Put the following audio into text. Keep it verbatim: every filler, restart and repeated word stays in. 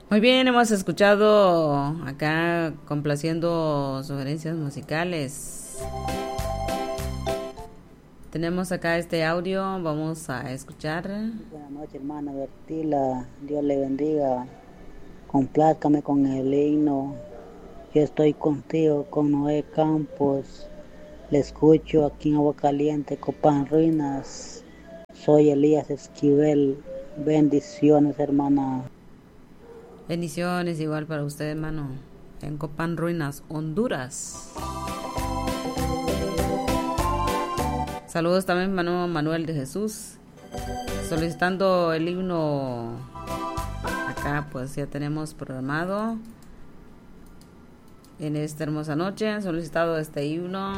Muy bien, hemos escuchado acá complaciendo sugerencias musicales. Tenemos acá este audio, vamos a escuchar. Buenas noches, hermana Bertila. Dios le bendiga. Complázcame con el himno. Yo estoy contigo con Noé Campos. Le escucho aquí en Agua Caliente, Copán Ruinas. Soy Elías Esquivel. Bendiciones, hermana. Bendiciones igual para usted, hermano. En Copán Ruinas, Honduras. Saludos también, hermano Manuel de Jesús. Solicitando el himno. Acá pues ya tenemos programado. En esta hermosa noche han solicitado este himno.